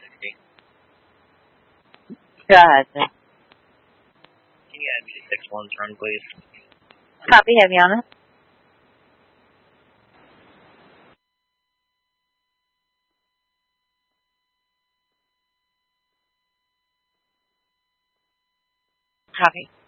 Go ahead, sir. Can you add me to 6-1's run, please? Copy, have you on it? Copy.